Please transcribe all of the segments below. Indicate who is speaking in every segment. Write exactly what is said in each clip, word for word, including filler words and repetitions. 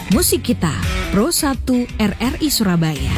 Speaker 1: Musik Kita, Pro satu R R I Surabaya.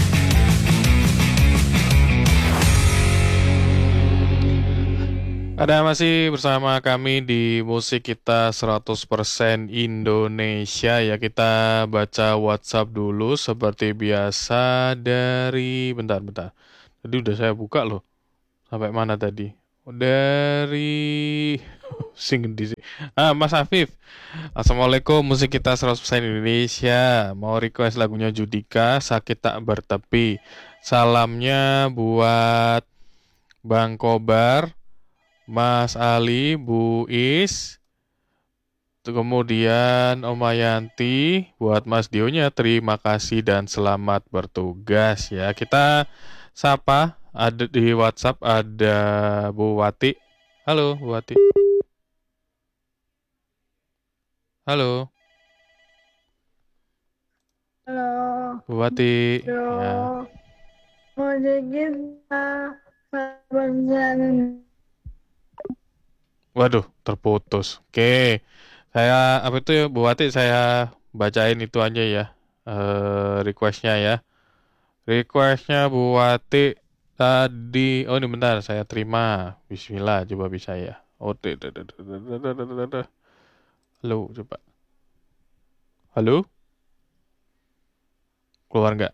Speaker 2: Ada masih bersama kami di Musik Kita seratus persen Indonesia ya. Kita baca WhatsApp dulu seperti biasa dari bentar-bentar. Tadi udah saya buka loh. Sampai mana tadi? Dari sing di Ah, Mas Afif. Assalamualaikum, Musik Kita seratus persen Indonesia. Mau request lagunya Judika, Sakit Tak Bertepi. Salamnya buat Bang Kobar, Mas Ali, Bu Is, kemudian Oma Yanti, buat Mas Dionya terima kasih dan selamat bertugas ya. Kita sapa, ada di WhatsApp ada Bu Wati. Halo Bu Wati. Halo
Speaker 3: Halo.
Speaker 2: Bu Wati.
Speaker 3: Halo.
Speaker 2: Ya.
Speaker 3: Musik Kita persen.
Speaker 2: Waduh, terputus. Oke. Saya apa itu ya Bu Wati, saya bacain itu aja ya. Eh requestnya ya. Requestnya Bu Wati tadi. Oh ini bentar, saya terima. Bismillah, coba bisa ya. Oh, de- de- de- de- de- de- de- de- de. Halo, coba. Halo? Keluar nggak?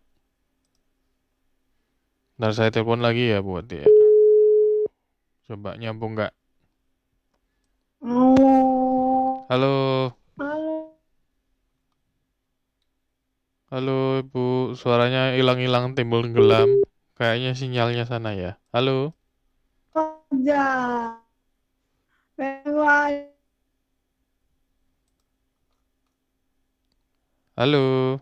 Speaker 2: Ntar saya telepon lagi ya Bu Wati ya. Coba nyambung nggak?
Speaker 3: Halo.
Speaker 2: Halo,
Speaker 3: Halo.
Speaker 2: halo Ibu. Suaranya hilang-hilang, timbul tenggelam. Kayaknya sinyalnya sana ya. Halo?
Speaker 3: Kerja. Lewat.
Speaker 2: Halo.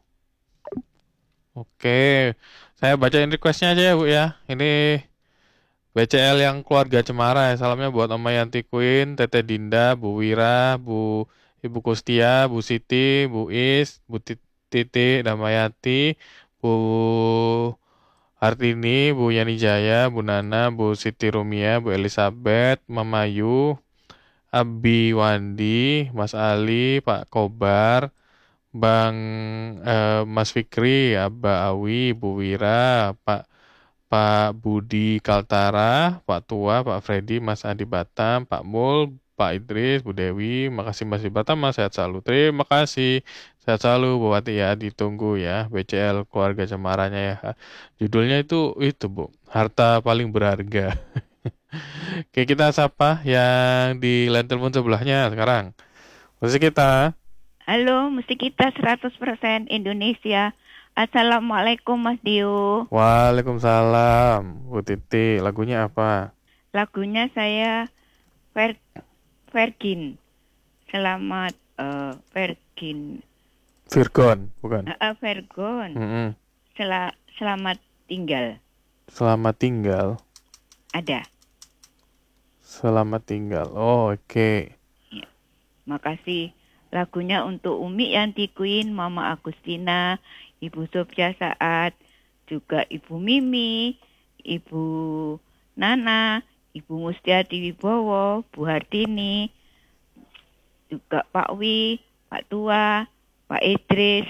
Speaker 2: Oke, saya bacain requestnya aja ya Bu ya. Ini B C L yang keluarga Cemara ya. Salamnya buat Oma Yanti Queen, Tete Dinda, Bu Wira, Bu Ibu Kustia, Bu Siti, Bu Is, Bu Ti- Titi, Damayati, Bu Hartini, Bu Yani Jaya, Bu Nana, Bu Siti Rumia, Bu Elizabeth, Mama Yu, Abi Wandi, Mas Ali, Pak Kobar, Bang eh, Mas Fikri, Aba Awi, Bu Wira, Pak Pak Budi Kaltara, Pak Tua, Pak Freddy, Mas Adi Batam, Pak Mul, Pak Idris, Bu Dewi, makasih Mas Adi Batam, Mas sehat selalu. Terima kasih, sehat selalu Bu Wati ya, ditunggu ya, B C L keluarga Cemaranya ya. Judulnya itu itu Bu, harta paling berharga. Oke, kita sapa yang di line telepon sebelahnya sekarang. Musik kita.
Speaker 4: Halo, Musik Kita seratus persen Indonesia. Assalamualaikum Mas Dio.
Speaker 2: Waalaikumsalam, Bu Titi. Lagunya apa?
Speaker 4: Lagunya saya Ver Virgin. Selamat uh, Virgin.
Speaker 2: Virgon, bukan?
Speaker 4: Uh, uh, Virgon.
Speaker 2: Mm-mm.
Speaker 4: Sel- selamat tinggal.
Speaker 2: Selamat tinggal.
Speaker 4: Ada.
Speaker 2: Selamat tinggal. Oh, oke. Okay.
Speaker 4: Ya. Makasih. Lagunya untuk Umi Yanti Queen, Mama Agustina, Ibu Sofia Saat, juga Ibu Mimi, Ibu Nana, Ibu Mustiati Wibowo, Bu Hartini, juga Pak Wi, Pak Tua, Pak Idris,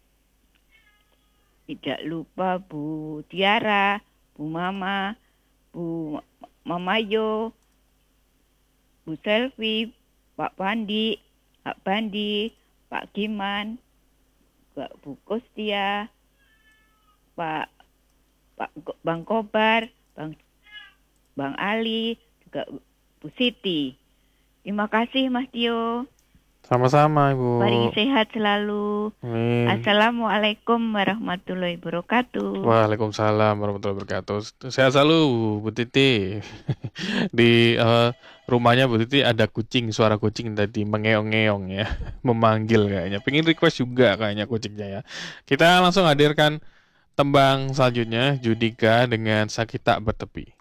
Speaker 4: tidak lupa Bu Tiara, Bu Mama, Bu Mama Yo, Bu Selvi, Pak Pandi, Pak Bandi, Pak Giman, Pak Bu Kustia, Pak Pak Bang Kobar, Bang Bang Ali, juga Bu Siti. Terima kasih Mas Tio.
Speaker 2: Sama-sama Ibu.
Speaker 4: Mari sehat selalu.
Speaker 2: Amin.
Speaker 4: Assalamualaikum warahmatullahi wabarakatuh.
Speaker 2: Waalaikumsalam warahmatullahi wabarakatuh. Sehat selalu Bu Titi. Di uh, rumahnya Bu Titi ada kucing, suara kucing tadi mengeong-ngeong ya, memanggil kayaknya. Pengen request juga kayaknya kucingnya ya. Kita langsung hadirkan tembang selanjutnya, Judika dengan Sakit Tak Bertepi.